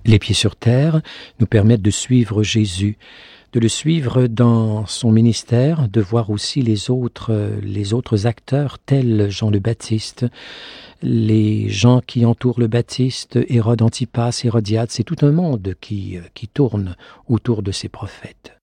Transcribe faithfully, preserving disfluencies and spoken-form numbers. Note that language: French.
les pieds sur terre, nous permettent de suivre Jésus, de le suivre dans son ministère, de voir aussi les autres, les autres acteurs tels Jean le Baptiste, les gens qui entourent le Baptiste, Hérode Antipas, Hérodiade, c'est tout un monde qui, qui tourne autour de ces prophètes.